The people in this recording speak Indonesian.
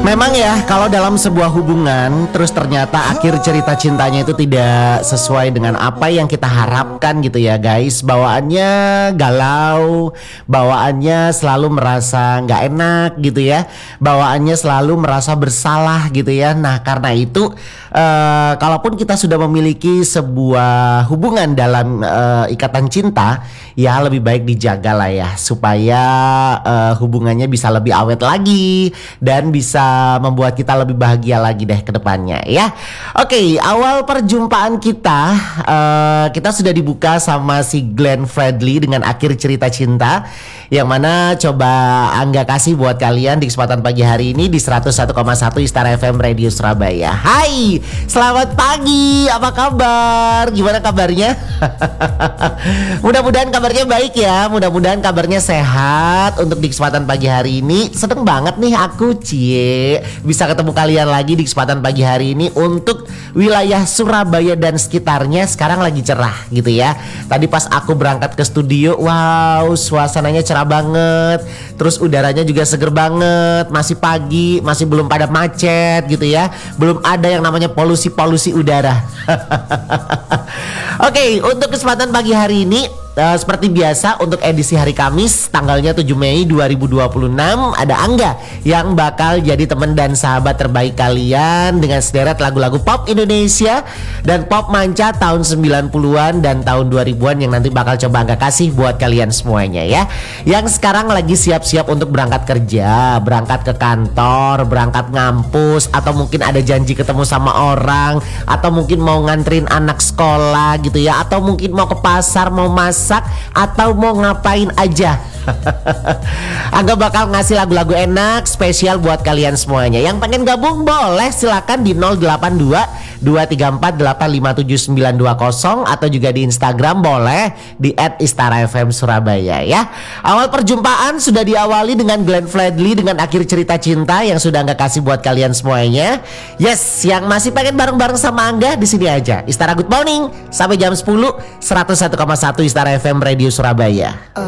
Memang ya, kalau dalam sebuah hubungan terus ternyata akhir cerita cintanya itu tidak sesuai dengan apa yang kita harapkan gitu ya guys. Bawaannya galau, bawaannya selalu merasa nggak enak gitu ya, bawaannya selalu merasa bersalah gitu ya. Nah karena itu kalaupun kita sudah memiliki sebuah hubungan dalam ikatan cinta, ya lebih baik dijaga lah ya, supaya hubungannya bisa lebih awet lagi dan bisa membuat kita lebih bahagia lagi deh ke depannya ya. Oke, awal perjumpaan kita sudah dibuka sama si Glenn Fredly dengan akhir cerita cinta, yang mana coba Angga kasih buat kalian di kesempatan pagi hari ini di 101,1 Istara FM Radio Surabaya. Hai, selamat pagi, apa kabar? Gimana kabarnya? Mudah-mudahan kabarnya baik ya, mudah-mudahan kabarnya sehat. Untuk di kesempatan pagi hari ini seneng banget nih aku bisa ketemu kalian lagi di kesempatan pagi hari ini untuk wilayah Surabaya dan sekitarnya. Sekarang lagi cerah gitu ya. Tadi pas aku berangkat ke studio, wow, suasananya cerah banget. Terus udaranya juga seger banget. Masih pagi, masih belum pada macet gitu ya. Belum ada yang namanya polusi udara. Oke, untuk kesempatan pagi hari ini seperti biasa untuk edisi hari Kamis tanggalnya 7 Mei 2026 ada Angga yang bakal jadi teman dan sahabat terbaik kalian dengan sederet lagu-lagu pop Indonesia dan pop manca tahun 90-an dan tahun 2000-an yang nanti bakal coba Angga kasih buat kalian semuanya ya. Yang sekarang lagi siap-siap untuk berangkat kerja, berangkat ke kantor, berangkat ngampus, atau mungkin ada janji ketemu sama orang, atau mungkin mau nganterin anak sekolah gitu ya, atau mungkin mau ke pasar, mau masak, atau mau ngapain aja. Angga bakal ngasih lagu-lagu enak spesial buat kalian semuanya. Yang pengen gabung boleh silakan di 082 234 857 920 atau juga di Instagram boleh di @istarafm Surabaya ya. Awal perjumpaan sudah diawali dengan Glenn Fredly dengan akhir cerita cinta yang sudah Angga kasih buat kalian semuanya. Yes, yang masih pengen bareng-bareng sama Angga di sini aja. Istara Good Morning sampai jam 10 101,1 Istara FM Radio Surabaya.